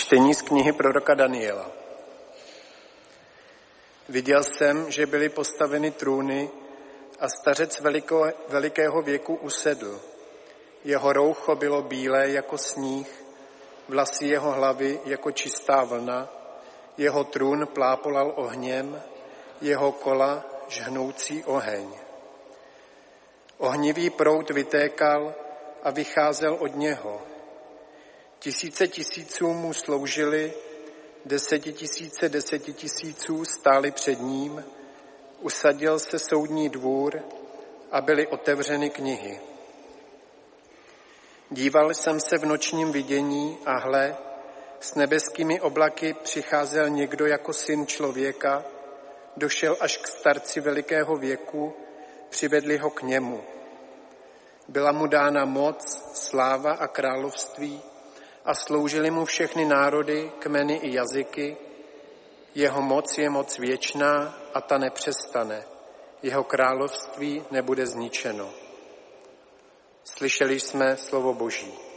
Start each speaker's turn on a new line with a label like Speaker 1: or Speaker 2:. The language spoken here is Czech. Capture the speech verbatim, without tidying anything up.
Speaker 1: Čtení z knihy proroka Daniela. Viděl jsem, že byly postaveny trůny a stařec veliko, velikého věku usedl. Jeho roucho bylo bílé jako sníh, vlasy jeho hlavy jako čistá vlna, jeho trůn plápolal ohněm, jeho kola žhnoucí oheň. Ohnivý proud vytékal a vycházel od něho. Tisíce tisíců mu sloužili, desetitisíce desetitisíců stáli před ním, usadil se soudní dvůr a byly otevřeny knihy. Díval jsem se v nočním vidění a hle, s nebeskými oblaky přicházel někdo jako syn člověka, došel až k starci velikého věku, přivedli ho k němu. Byla mu dána moc, sláva a království a sloužily mu všechny národy, kmeny i jazyky. Jeho moc je moc věčná a ta nepřestane. Jeho království nebude zničeno. Slyšeli jsme slovo Boží.